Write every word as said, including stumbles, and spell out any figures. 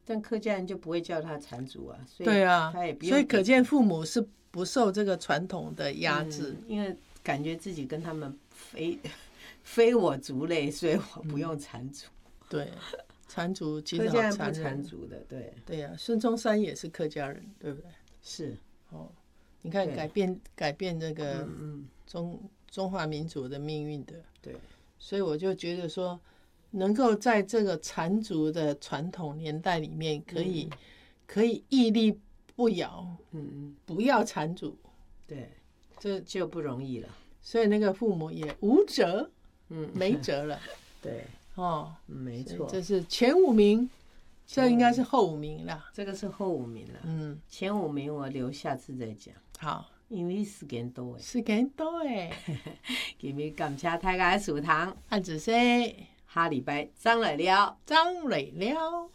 但客家人就不会叫他缠足啊，所以对啊， 他也不用， 所以可见父母是不受这个传统的压制、 嗯，因为感觉自己跟他们非非我族类，所以我不用缠足、 嗯。对，缠足其实客家人不好残忍缠足的，对对呀、啊，孙中山也是客家人，对不对？ 是哦，你看改变改变这个中、 嗯、 中华民族的命运的， 对， 所以我就觉得说，能够在这个缠足的传统年代里面，可以、嗯、可以屹立不摇， 嗯嗯， 不要缠足， 对，这就不容易了。 所以那个父母也无辙，嗯，没辙了。 对， 哦， 没错， 这是前五名，这应该是后五名啦。 这个是后五名了，嗯，前五名我留下次再讲。 好， 因为时间多诶， 时间多诶。 今日感谢大家的收聽， 按子说， 下禮拜再來聊， 再來聊。